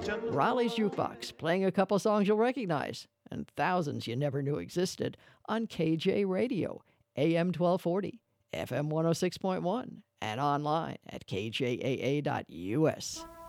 Raleigh's Jukebox, playing a couple songs you'll recognize and thousands you never knew existed on KJ Radio, AM 1240, FM 106.1, and online at kjaa.us.